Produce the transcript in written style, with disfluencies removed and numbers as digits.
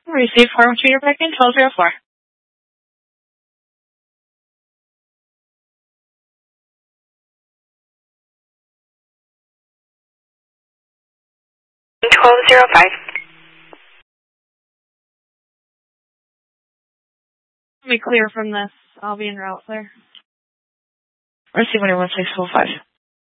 Receive form 2, you're back in 1204. Let me clear from this. I'll be en route, sir. Receive 1645.